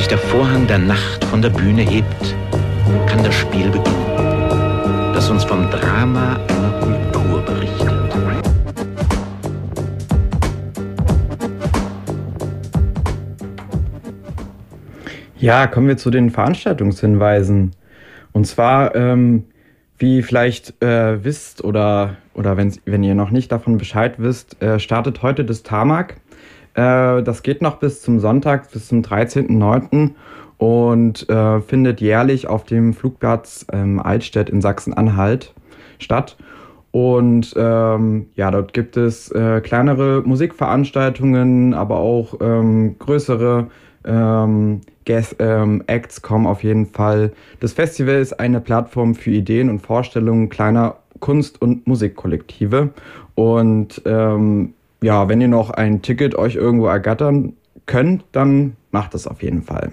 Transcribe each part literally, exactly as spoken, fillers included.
sich der Vorhang der Nacht von der Bühne hebt, kann das Spiel beginnen, das uns vom Drama einer Kultur berichtet. Ja, kommen wir zu den Veranstaltungshinweisen. Und zwar, ähm, wie ihr vielleicht äh, wisst oder, oder wenn, wenn ihr noch nicht davon Bescheid wisst, äh, startet heute das Tamak. Äh, das geht noch bis zum Sonntag, bis zum dreizehnten neunten und äh, findet jährlich auf dem Flugplatz ähm, Altstedt in Sachsen-Anhalt statt. Und ähm, ja, dort gibt es äh, kleinere Musikveranstaltungen, aber auch ähm, größere ähm, Guest, ähm, Acts kommen auf jeden Fall. Das Festival ist eine Plattform für Ideen und Vorstellungen kleiner Kunst- und Musikkollektive. Und ähm, ja, wenn ihr noch ein Ticket euch irgendwo ergattern könnt, dann macht das auf jeden Fall.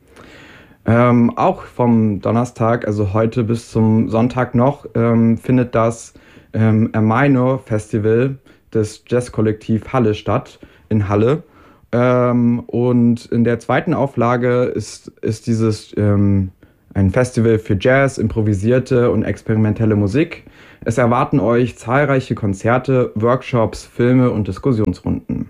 Ähm, auch vom Donnerstag, also heute bis zum Sonntag noch, ähm, findet das ähm, Erminor Festival des Jazzkollektiv Halle statt, in Halle. Ähm, und in der zweiten Auflage ist, ist dieses ähm, ein Festival für Jazz, improvisierte und experimentelle Musik. Es erwarten euch zahlreiche Konzerte, Workshops, Filme und Diskussionsrunden.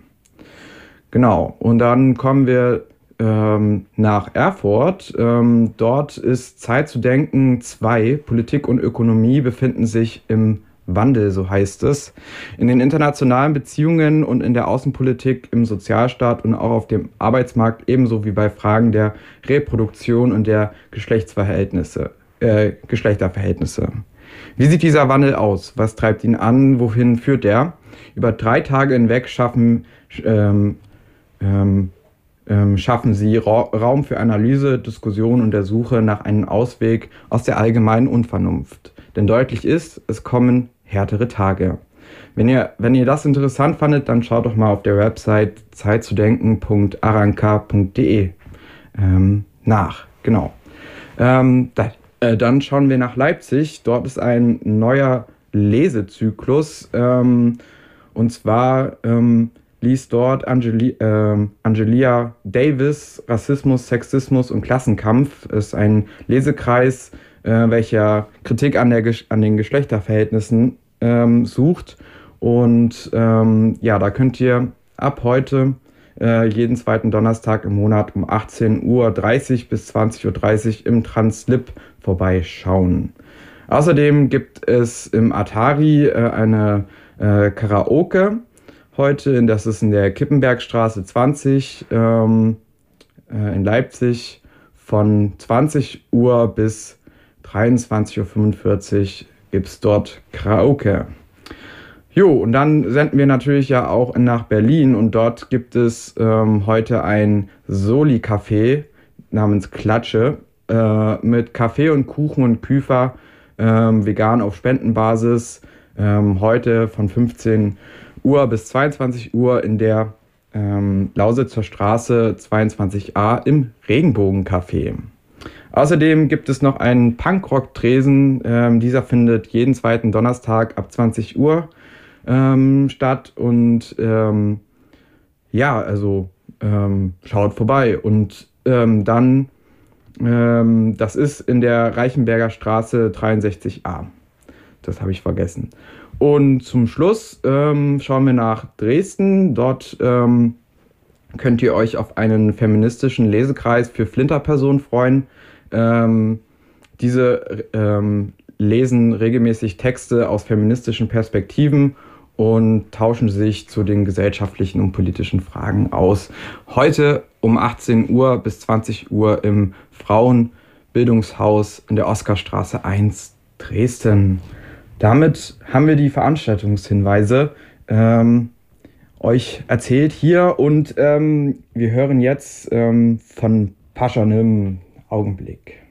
Genau, und dann kommen wir ähm, nach Erfurt. Ähm, dort ist Zeit zu denken zwei. Politik und Ökonomie befinden sich im Wandel, so heißt es. In den internationalen Beziehungen und in der Außenpolitik, im Sozialstaat und auch auf dem Arbeitsmarkt, ebenso wie bei Fragen der Reproduktion und der Geschlechtsverhältnisse, äh, Geschlechterverhältnisse. Wie sieht dieser Wandel aus? Was treibt ihn an? Wohin führt er? Über drei Tage hinweg schaffen, ähm, ähm, ähm, schaffen sie Ra- Raum für Analyse, Diskussion und der Suche nach einem Ausweg aus der allgemeinen Unvernunft. Denn deutlich ist, es kommen härtere Tage. Wenn ihr, wenn ihr das interessant fandet, dann schaut doch mal auf der Website zeitzudenken punkt aranka punkt de ähm, nach. Genau. Ähm, da, äh, dann schauen wir nach Leipzig. Dort ist ein neuer Lesezyklus. Ähm, und zwar ähm, liest dort Angeli ähm, Angelia Davis Rassismus, Sexismus und Klassenkampf. Ist ein Lesekreis, äh, welcher Kritik an, der Gesch an den Geschlechterverhältnissen ähm, sucht. Und ähm, ja, da könnt ihr ab heute äh, jeden zweiten Donnerstag im Monat um achtzehn Uhr dreißig bis zwanzig Uhr dreißig im Translib vorbeischauen. Außerdem gibt es im Atari äh, eine äh, Karaoke heute, das ist in der Kippenbergstraße zwanzig ähm, äh, in Leipzig von zwanzig Uhr bis dreiundzwanzig Uhr fünfundvierzig gibt es dort Karaoke. Jo, und dann senden wir natürlich ja auch nach Berlin und dort gibt es ähm, heute ein Soli-Café namens Klatsche äh, mit Kaffee und Kuchen und Küfer, ähm, vegan auf Spendenbasis, ähm, heute von fünfzehn Uhr bis zweiundzwanzig Uhr in der ähm, Lausitzer Straße zweiundzwanzig a im Regenbogencafé. Außerdem gibt es noch einen Punkrock-Tresen. Ähm, dieser findet jeden zweiten Donnerstag ab zwanzig Uhr ähm, statt. Und ähm, ja, also ähm, schaut vorbei. Und ähm, dann, ähm, das ist in der Reichenberger Straße dreiundsechzig a. Das habe ich vergessen. Und zum Schluss ähm, schauen wir nach Dresden. Dort ähm, könnt ihr euch auf einen feministischen Lesekreis für Flinterpersonen freuen. Ähm, diese ähm, lesen regelmäßig Texte aus feministischen Perspektiven und tauschen sich zu den gesellschaftlichen und politischen Fragen aus. Heute um achtzehn Uhr bis zwanzig Uhr im Frauenbildungshaus in der Oskarstraße eins Dresden. Damit haben wir die Veranstaltungshinweise ähm, euch erzählt hier und ähm, wir hören jetzt ähm, von Paschanim Augenblick.